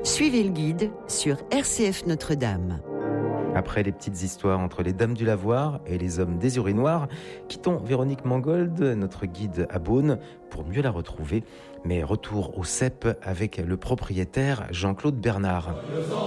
Suivez le guide sur RCF Notre-Dame. Après les petites histoires entre les dames du lavoir et les hommes des urinoirs, quittons Véronique Mangold, notre guide à Beaune, pour mieux la retrouver. Mais retour au CEP avec le propriétaire Jean-Claude Bernard.